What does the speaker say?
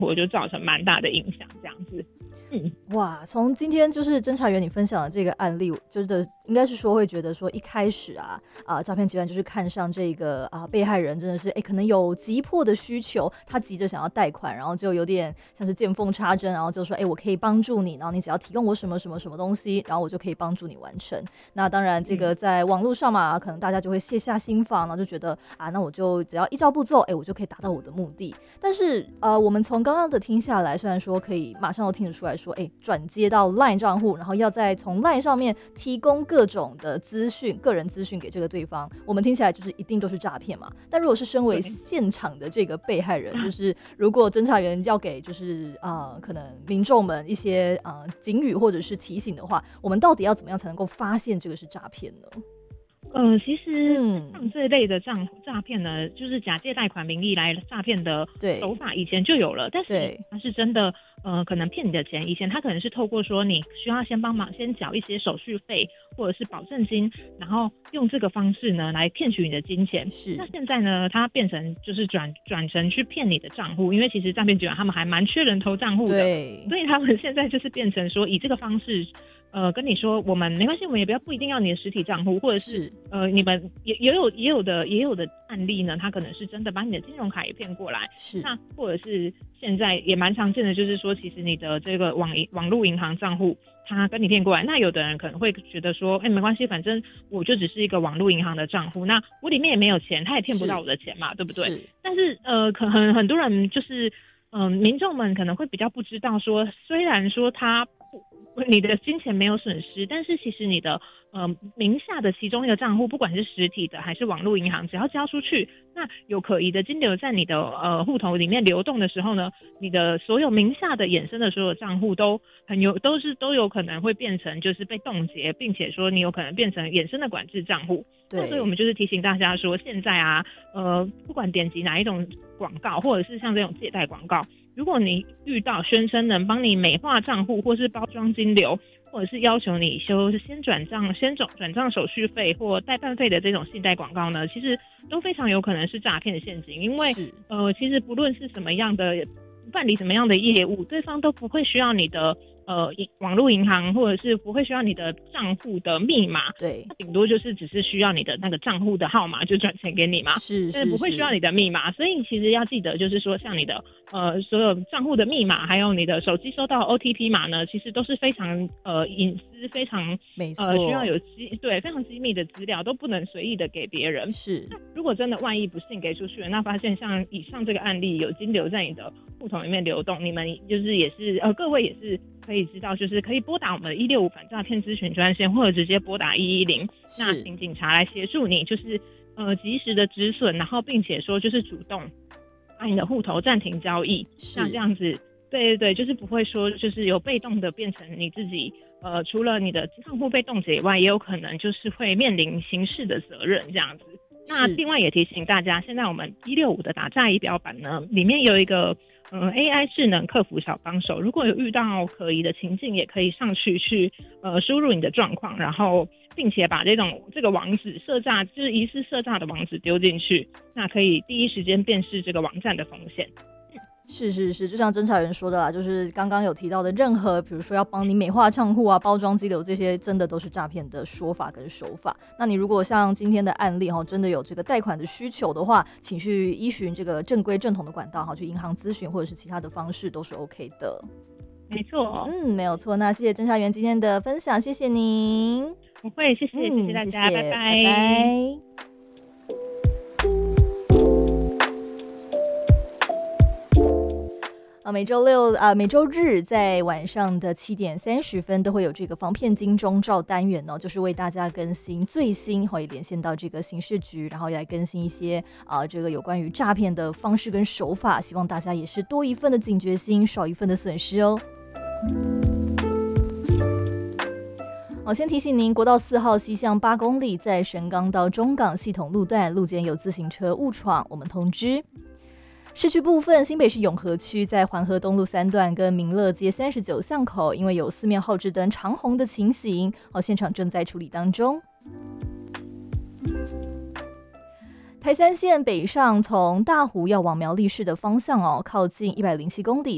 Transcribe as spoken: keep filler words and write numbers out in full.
活就造成蛮大的影响，这样子。嗯， 哇，从今天就是侦查员你分享的这个案例，真的应该是说会觉得说一开始啊啊，诈骗集团就是看上这个啊被害人真的是哎可能有急迫的需求，他急着想要贷款，然后就有点像是见缝插针，然后就说哎我可以帮助你，然后你只要提供我什么什么什么东西，然后我就可以帮助你完成。那当然这个在网络上嘛，可能大家就会卸下心防，然后就觉得啊那我就只要依照步骤，哎我就可以达到我的目的。但是呃我们从刚刚的听下来，虽然说可以马上都听得出来说，哎，转接到 LINE 账户，然后要再从 LINE 上面提供各种的资讯、个人资讯给这个对方，我们听起来就是一定都是诈骗嘛。但如果是身为现场的这个被害人，就是如果侦查员要给就是呃可能民众们一些呃警语或者是提醒的话，我们到底要怎么样才能够发现这个是诈骗呢？ 呃，其实像这类的诈诈骗呢，就是假借贷款名义来诈骗的手法，以前就有了，但是它是真的，呃，可能骗你的钱。以前他可能是透过说你需要先帮忙先缴一些手续费或者是保证金，然后用这个方式呢来骗取你的金钱。是，那现在呢，它变成就是转转成去骗你的账户，因为其实诈骗集团他们还蛮缺人头账户的，对，所以他们现在就是变成说以这个方式。呃，跟你说，我们没关系，我们也不要不一定要你的实体账户，或者是呃，你们也也有也有的也有的案例呢，他可能是真的把你的金融卡也骗过来，是那或者是现在也蛮常见的，就是说，其实你的这个网网络银行账户，他跟你骗过来，那有的人可能会觉得说，哎、欸，没关系，反正我就只是一个网络银行的账户，那我里面也没有钱，他也骗不到我的钱嘛，对不对？是但是呃，可能很多人就是嗯、呃，民众们可能会比较不知道说，虽然说他。你的金钱没有损失，但是其实你的呃名下的其中一个账户，不管是实体的还是网络银行，只要交出去，那有可疑的金流在你的呃户头里面流动的时候呢，你的所有名下的衍生的所有账户都很有都是都有可能会变成就是被冻结，并且说你有可能变成衍生的管制账户。对，所以我们就是提醒大家说，现在啊，呃，不管点击哪一种广告，或者是像这种借贷广告。如果你遇到宣称能帮你美化账户或是包装金流，或者是要求你修先转账、先转转账手续费或代办费的这种信贷广告呢，其实都非常有可能是诈骗的陷阱。因为呃，其实不论是什么样的办理什么样的业务，对方都不会需要你的呃网络银行，或者是不会需要你的账户的密码，对，它顶多就是只是需要你的那个账户的号码就转钱给你嘛，是是是，但是不会需要你的密码。所以其实要记得，就是说像你的呃所有账户的密码，还有你的手机收到 O T P 码呢，其实都是非常呃隐私、非常呃需要有机对非常机密的资料，都不能随意的给别人。是，那如果真的万一不幸给出去了，那发现像以上这个案例有金流在你的户头里面流动，你们就是也是呃各位也是可以知道，就是可以拨打我们的一六五反诈骗咨询专线，或者直接拨打一一零，那请警察来协助你，就是呃及时的止损，然后并且说就是主动把你的户头暂停交易，那这样子，对对对，就是不会说就是有被动的变成你自己呃除了你的账户被冻结以外，也有可能就是会面临刑事的责任这样子。那另外也提醒大家，现在我们一六五的打诈仪表板呢，里面有一个嗯 A I 智能客服小帮手，如果有遇到可疑的情境，也可以上去去呃输入你的状况，然后并且把这种这个网址设诈就是疑似设诈的网址丢进去，那可以第一时间辨识这个网站的风险。 是是是，就像侦查员说的啦，就是刚刚有提到的任何比如说要帮你美化账户啊、包装激流，这些真的都是诈骗的说法跟手法。那你如果像今天的案例真的有这个贷款的需求的话，请去依循这个正规正统的管道，去银行咨询或者是其他的方式都是 OK 的。 没错， 嗯，没有错。那谢谢侦查员今天的分享，谢谢您。 不会，谢谢、嗯、谢谢大家， 谢谢拜拜。 拜拜。啊，每周六啊，每周日在晚上的七点三十分都会有这个防骗金钟罩单元哦，就是为大家更新最新，会连线到这个刑事局，然后也来更新一些啊这个有关于诈骗的方式跟手法，希望大家也是多一份的警觉心，少一份的损失哦。好，先提醒您，国道四号西向八公里，在神冈到中港系统路段路肩有自行车误闯，我们通知。市区部分，新北市永和区在环河东路三段跟民乐街三十九巷口，因为有四面号志灯长红的情形，好，现场正在处理当中。台三线北上从大湖要往苗栗市的方向哦，靠近一百零七公里